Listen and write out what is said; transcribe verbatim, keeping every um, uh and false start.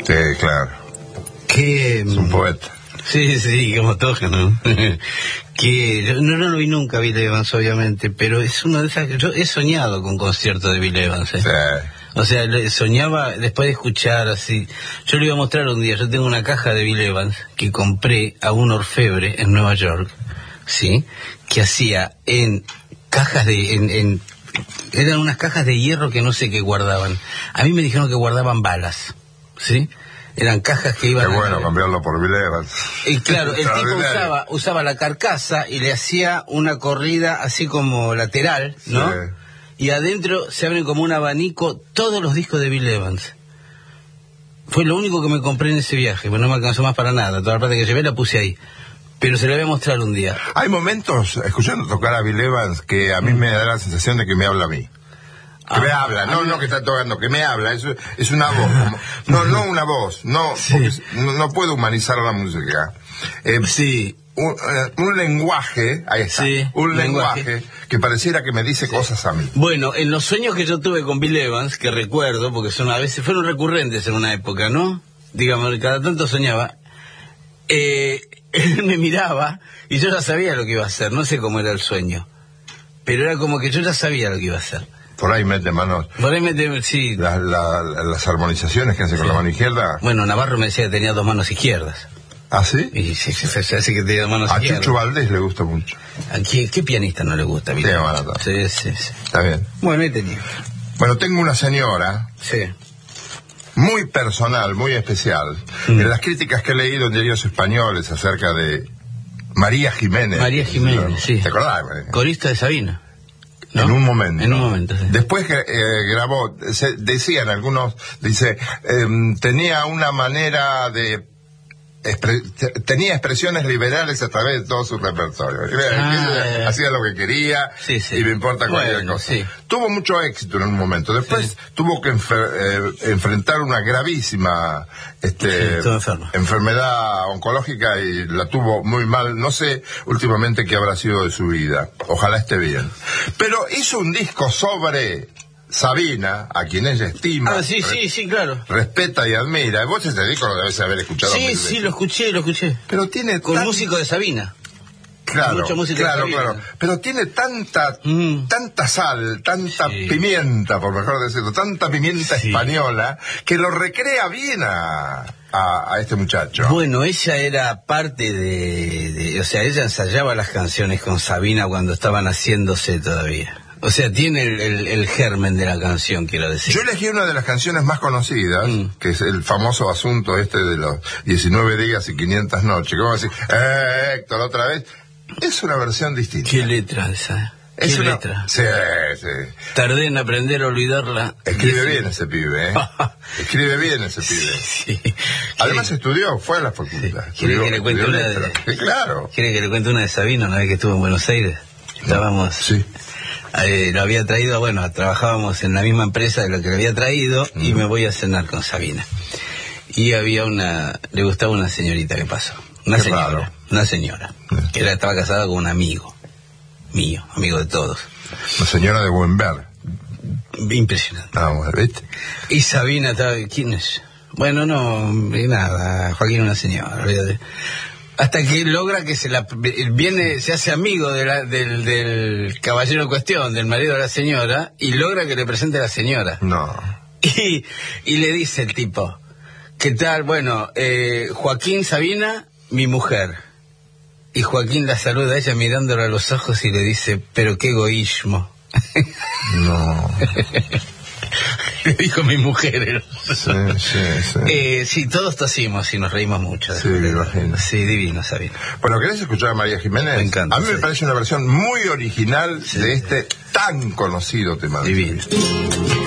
Sí, claro. Que, es un poeta. Sí, sí, como todos, ¿no? Que yo no, no lo vi nunca, Bill Evans, obviamente, pero es uno de esas... Yo he soñado con conciertos de Bill Evans, ¿eh? Sí. O sea, soñaba después de escuchar así... Yo le iba a mostrar un día, yo tengo una caja de Bill Evans que compré a un orfebre en Nueva York, ¿sí? Que hacía en cajas de... En, en, eran unas cajas de hierro que no sé qué guardaban. A mí me dijeron que guardaban balas, ¿sí? Eran cajas que iban... Qué bueno a... cambiarlo por Bill Evans. Y claro, el tipo usaba, usaba la carcasa y le hacía una corrida así como lateral, ¿no? Sí. Y adentro se abren como un abanico todos los discos de Bill Evans. Fue lo único que me compré en ese viaje, pues no me alcanzó más para nada. Toda la parte que llevé la puse ahí. Pero se la voy a mostrar un día. Hay momentos, escuchando tocar a Bill Evans, que a mí me da la sensación de que me habla a mí. Que ah, me habla, no, no que está tocando, que me habla, es, es una voz. Como, no, no una voz, no, sí. Porque no, no puedo humanizar la música. Eh, sí. Un, un lenguaje, ahí está, sí, un lenguaje, lenguaje que pareciera que me dice sí. cosas a mí. Bueno, en los sueños que yo tuve con Bill Evans, que recuerdo, porque son a veces fueron recurrentes en una época, ¿no? Digamos, cada tanto soñaba, eh, él me miraba y yo ya sabía lo que iba a hacer, no sé cómo era el sueño, pero era como que yo ya sabía lo que iba a hacer. Por ahí mete manos. Por ahí mete, sí. La, la, las armonizaciones que hace sí. con la mano izquierda. Bueno, Navarro me decía que tenía dos manos izquierdas. ¿Ah, sí? Y sí, sí, sí, sí que tenía dos manos a izquierdas. A Chucho Valdés le gusta mucho. ¿A qué, qué pianista no le gusta? Sí, bueno, sí, sí, sí. Está bien. Bueno, ahí tenía. Bueno, tengo una señora. Sí. Muy personal, muy especial. Mm. En las críticas que he leído en diarios españoles acerca de María Jiménez. María Jiménez, ¿no? Sí. ¿Te acordás? Corista de Sabina. ¿No? En un momento. En un momento, sí. Después que eh, grabó, se, decían algunos, dice, eh, tenía una manera de... Expre tenía expresiones liberales a través de todo su repertorio. Ah, eh, hacía lo que quería sí, sí. y me importa cualquier bueno, cosa. Sí. Tuvo mucho éxito en un momento. Después sí. tuvo que eh, enfrentar una gravísima este, sí, enfermedad oncológica y la tuvo muy mal. No sé últimamente qué habrá sido de su vida. Ojalá esté bien. Pero hizo un disco sobre... Sabina, a quien ella estima, ah, sí, sí, sí, claro. respeta y admira. Vos ese disco lo debes haber escuchado. Sí, sí, veces. lo escuché, lo escuché. Pero tiene con tan... músico de Sabina. Claro, Mucha música claro, de Sabina. claro. Pero tiene tanta, mm. tanta sal, tanta sí. pimienta, por mejor decirlo, tanta pimienta sí. española, que lo recrea bien a, a, a este muchacho. Bueno, ella era parte de, de, o sea, ella ensayaba las canciones con Sabina cuando estaban haciéndose todavía. O sea, tiene el, el, el germen de la canción, quiero decir. Yo elegí una de las canciones más conocidas, mm. que es el famoso asunto este de los diecinueve días y quinientas noches. ¿Cómo decir? ¡Eh, Héctor, otra vez! Es una versión distinta. ¿Qué letra esa? ¿Qué es una... letra? Sí, sí. Tardé en aprender a olvidarla. Escribe bien ese pibe, ¿eh? Escribe bien ese pibe. Sí. Además estudió, fue a la facultad. Sí. ¿Quiere que le cuente una de... Sí, claro. ¿Quiere que le cuente una de Sabina, una vez que estuvo en Buenos Aires? Estábamos... Sí. Eh, lo había traído, bueno, trabajábamos en la misma empresa de lo que lo había traído mm. y me voy a cenar con Sabina. Y había una, le gustaba una señorita que pasó. Una Qué señora, raro. una señora, mm. que era, estaba casada con un amigo mío, amigo de todos. La señora de buen ver. Impresionante. Ah, bueno, ¿viste? Y Sabina estaba, ¿quién es? Bueno, no, nada, Joaquín una señora, olvídate. Hasta que logra que se la viene, se hace amigo de la, del, del caballero en cuestión, del marido de la señora, y logra que le presente a la señora. No. Y, y le dice el tipo, ¿qué tal? Bueno, eh, Joaquín Sabina, mi mujer. Y Joaquín la saluda a ella mirándole a los ojos y le dice, pero qué egoísmo. No. Le dijo mi mujer. Sí, sí, sí. Eh, sí, todos tosimos y nos reímos mucho. Sí, me imagino. Sí, divino, Sabina. Bueno, ¿querés escuchar a María Jiménez? Me encanta. A mí sí. me parece una versión muy original sí. de este tan conocido tema. Divino.